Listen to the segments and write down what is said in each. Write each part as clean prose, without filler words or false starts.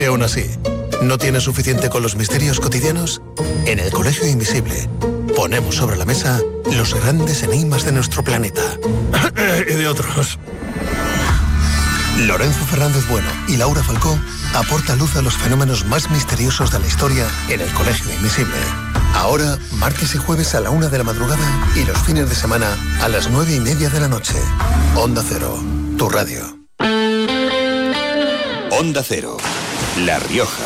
Y aún así, ¿no tienes suficiente con los misterios cotidianos? En el Colegio Invisible ponemos sobre la mesa los grandes enigmas de nuestro planeta. Y de otros. Lorenzo Fernández Bueno y Laura Falcó aportan luz a los fenómenos más misteriosos de la historia en el Colegio Invisible. Ahora, martes y jueves a la 1 de la madrugada y los fines de semana a las 9:30 de la noche. Onda Cero, tu radio. Onda Cero, La Rioja.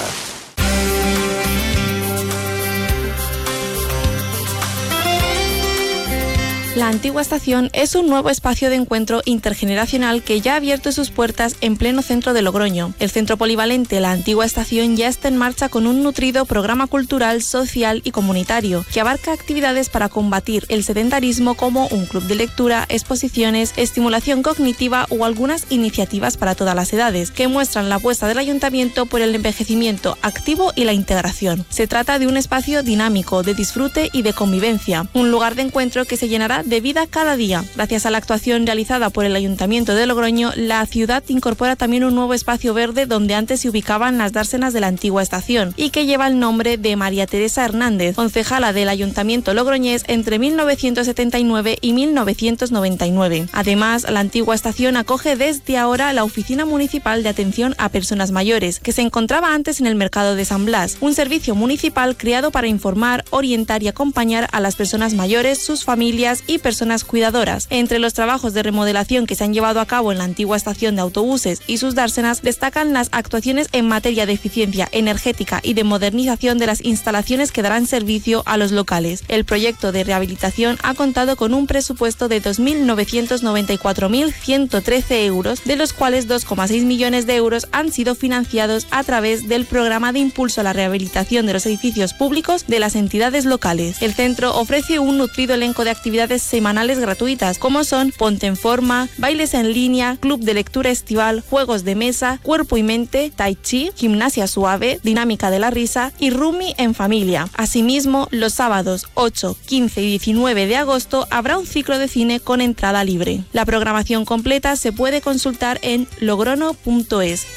La antigua estación es un nuevo espacio de encuentro intergeneracional que ya ha abierto sus puertas en pleno centro de Logroño. El centro polivalente La Antigua Estación ya está en marcha con un nutrido programa cultural, social y comunitario que abarca actividades para combatir el sedentarismo como un club de lectura, exposiciones, estimulación cognitiva o algunas iniciativas para todas las edades que muestran la apuesta del ayuntamiento por el envejecimiento activo y la integración. Se trata de un espacio dinámico, de disfrute y de convivencia, un lugar de encuentro que se llenará de vida cada día. Gracias a la actuación realizada por el Ayuntamiento de Logroño, la ciudad incorpora también un nuevo espacio verde donde antes se ubicaban las dársenas de la antigua estación y que lleva el nombre de María Teresa Hernández, concejala del Ayuntamiento logroñés entre 1979 y 1999. Además, la antigua estación acoge desde ahora la Oficina Municipal de Atención a Personas Mayores, que se encontraba antes en el Mercado de San Blas, un servicio municipal creado para informar, orientar y acompañar a las personas mayores, sus familias y personas cuidadoras. Entre los trabajos de remodelación que se han llevado a cabo en la antigua estación de autobuses y sus dársenas destacan las actuaciones en materia de eficiencia energética y de modernización de las instalaciones que darán servicio a los locales. El proyecto de rehabilitación ha contado con un presupuesto de 2.994.113 euros, de los cuales 2,6 millones de euros han sido financiados a través del programa de impulso a la rehabilitación de los edificios públicos de las entidades locales. El centro ofrece un nutrido elenco de actividades semanales gratuitas, como son Ponte en Forma, bailes en línea, club de lectura estival, juegos de mesa, cuerpo y mente, tai chi, gimnasia suave, dinámica de la risa y Rumi en familia. Asimismo, los sábados 8, 15 y 19 de agosto habrá un ciclo de cine con entrada libre. La programación completa se puede consultar en logrono.es.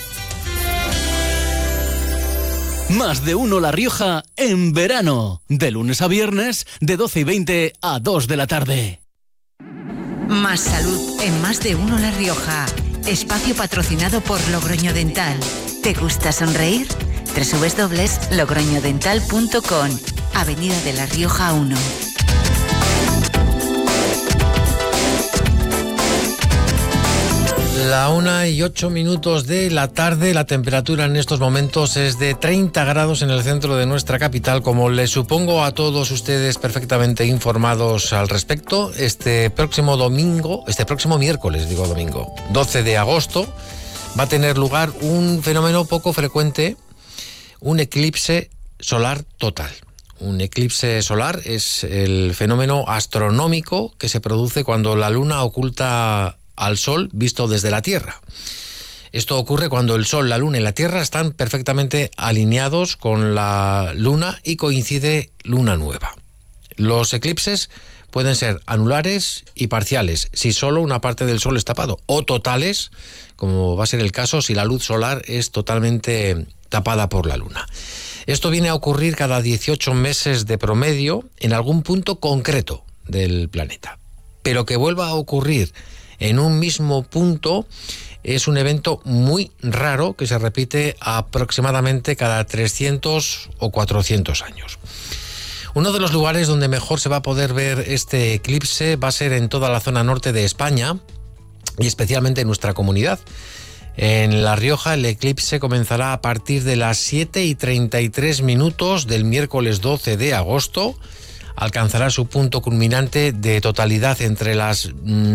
Más de uno La Rioja en verano. De lunes a viernes, de 12:20 a 2 de la tarde. Más salud en Más de uno La Rioja. Espacio patrocinado por Logroño Dental. ¿Te gusta sonreír? www.logroñodental.com. Avenida de La Rioja 1. La 1:08 de la tarde, la temperatura en estos momentos es de 30 grados en el centro de nuestra capital, como les supongo a todos ustedes perfectamente informados al respecto. Este próximo miércoles, 12 de agosto, va a tener lugar un fenómeno poco frecuente, un eclipse solar total. Un eclipse solar es el fenómeno astronómico que se produce cuando la luna oculta al Sol visto desde la Tierra. Esto ocurre cuando el Sol, la Luna y la Tierra están perfectamente alineados con la Luna y coincide luna nueva. Los eclipses pueden ser anulares y parciales, si solo una parte del Sol es tapado, o totales, como va a ser el caso si la luz solar es totalmente tapada por la Luna. Esto viene a ocurrir cada 18 meses de promedio en algún punto concreto del planeta. Pero que vuelva a ocurrir en un mismo punto es un evento muy raro que se repite aproximadamente cada 300 o 400 años. Uno de los lugares donde mejor se va a poder ver este eclipse va a ser en toda la zona norte de España y especialmente en nuestra comunidad. En La Rioja el eclipse comenzará a partir de las 7:33 del miércoles 12 de agosto. Alcanzará su punto culminante de totalidad entre las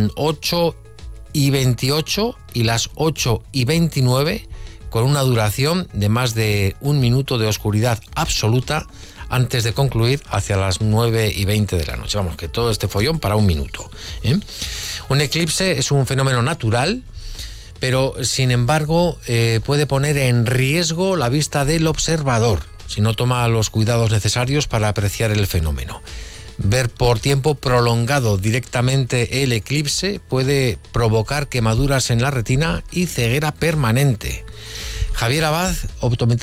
8:28 y las 8:29, con una duración de más de un minuto de oscuridad absoluta antes de concluir hacia las 9:20 de la noche. Vamos, que todo este follón para un minuto, ¿eh? Un eclipse es un fenómeno natural, pero sin embargo puede poner en riesgo la vista del observador si no toma los cuidados necesarios para apreciar el fenómeno. Ver por tiempo prolongado directamente el eclipse puede provocar quemaduras en la retina y ceguera permanente. Javier Abad,